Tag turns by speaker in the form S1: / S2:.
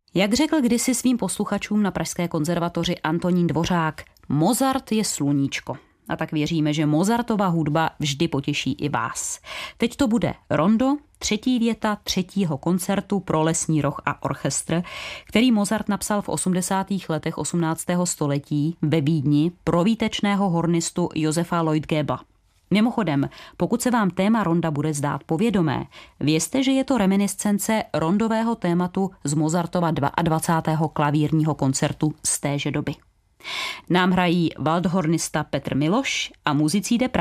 S1: Jak řekl kdysi svým posluchačům na Pražské konzervatoři Antonín Dvořák, Mozart je sluníčko. A tak věříme, že Mozartova hudba vždy potěší i vás. Teď to bude rondo, třetí věta třetího koncertu pro lesní roh a orchestr, který Mozart napsal v 80. letech 18. století ve Vídni pro výtečného hornistu Josefa Lloyd-Gebba. Mimochodem, pokud se vám téma ronda bude zdát povědomé, vězte, že je to reminiscence rondového tématu z Mozartova 22. klavírního koncertu z téže doby. Nám hrají waldhornista Petr Miloš a muzicí de